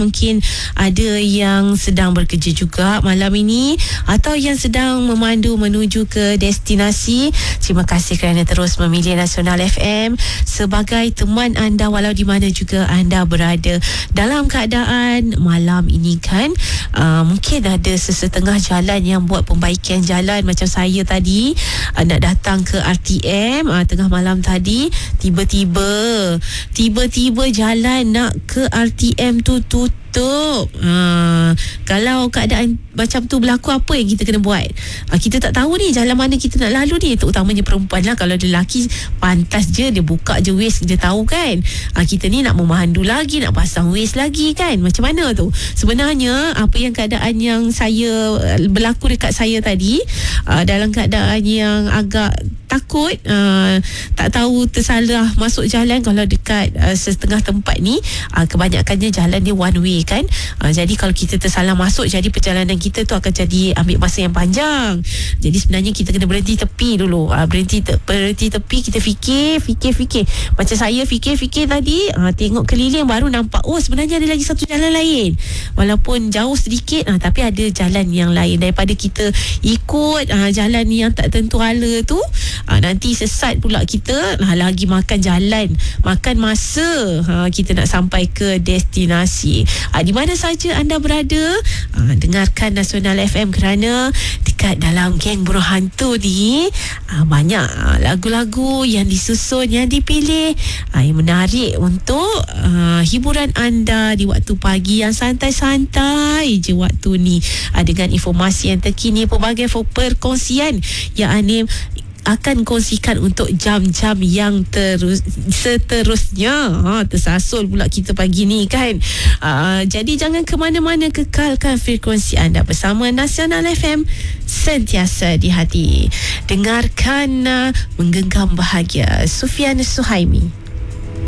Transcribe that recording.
Mungkin ada yang sedang bekerja juga malam ini, atau yang sedang memandu menuju ke destinasi. Terima kasih kerana terus memilih Nasional FM sebagai teman anda walau di mana juga anda berada. Dalam keadaan malam ini kan, mungkin ada sesetengah jalan yang buat pembaikan jalan. Macam saya tadi nak datang ke RTM tengah malam tadi, tiba-tiba jalan nak ke RTM tu tutup. Kalau keadaan macam tu berlaku, apa yang kita kena buat? Kita tak tahu ni jalan mana kita nak lalu ni. Terutamanya perempuan lah. Kalau dia lelaki, pantas je dia buka je waist, dia tahu kan. Kita ni nak memandu lagi, nak pasang waist lagi kan. Macam mana tu? Sebenarnya apa yang keadaan yang saya berlaku dekat saya tadi, dalam keadaan yang agak takut, tak tahu tersalah masuk jalan. Kalau dekat setengah tempat ni, kebanyakannya jalan dia one way kan. Jadi kalau kita tersalah masuk, jadi perjalanan kita tu akan jadi ambil masa yang panjang. Jadi sebenarnya kita kena berhenti tepi dulu. Berhenti tepi, kita fikir. Macam saya fikir tadi, tengok keliling baru nampak, oh sebenarnya ada lagi satu jalan lain. Walaupun jauh sedikit, tapi ada jalan yang lain. Daripada kita ikut jalan yang tak tentu hala tu, nanti sesat pula kita, lagi makan jalan, makan masa kita nak sampai ke destinasi. Di mana saja anda berada, dengarkan Nasional FM, kerana dekat dalam geng Burung Hantu ni banyak lagu-lagu yang disusun, yang dipilih, yang menarik untuk hiburan anda di waktu pagi yang santai-santai je waktu ni, dengan informasi yang terkini, pelbagai perkongsian yang Anim akan kongsikan untuk jam-jam yang seterusnya. Tersasul pula kita pagi ni kan. Jadi jangan ke mana-mana, kekalkan frekuensi anda bersama Nasional FM, sentiasa di hati. Dengarkan Menggenggam Bahagia, Sufian Suhaimi.